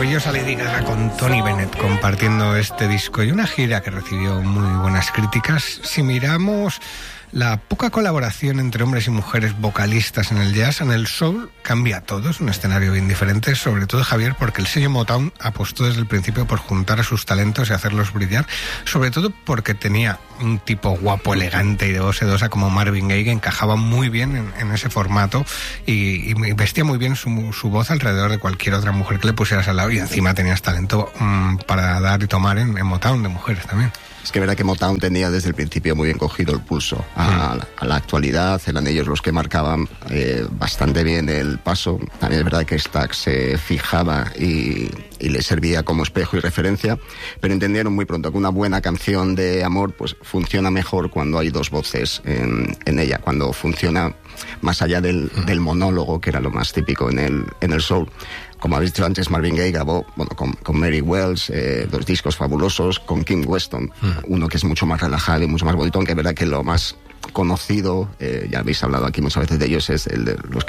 maravillosa Lady Gaga con Tony Bennett compartiendo este disco y una gira que recibió muy buenas críticas. Si miramos la poca colaboración entre hombres y mujeres vocalistas en el jazz, en el soul cambia todo, es un escenario bien diferente, sobre todo, Javier, porque el sello Motown apostó desde el principio por juntar a sus talentos y hacerlos brillar, sobre todo porque tenía un tipo guapo, elegante y de voz sedosa como Marvin Gaye, que encajaba muy bien en ese formato y vestía muy bien su voz alrededor de cualquier otra mujer que le pusieras al lado, y encima tenías talento para dar y tomar en Motown de mujeres también. Es que es verdad que Motown tenía desde el principio muy bien cogido el pulso a la actualidad, eran ellos los que marcaban bastante bien el paso. También es verdad que Stax se fijaba y le servía como espejo y referencia, pero entendieron muy pronto que una buena canción de amor pues funciona mejor cuando hay dos voces en ella, cuando funciona más allá del monólogo, que era lo más típico en el soul. Como habéis dicho antes, Marvin Gaye grabó con Mary Wells, dos discos fabulosos, con King Weston, uno que es mucho más relajado y mucho más bonito, aunque es verdad que lo más conocido, ya habéis hablado aquí muchas veces de ellos, es el de los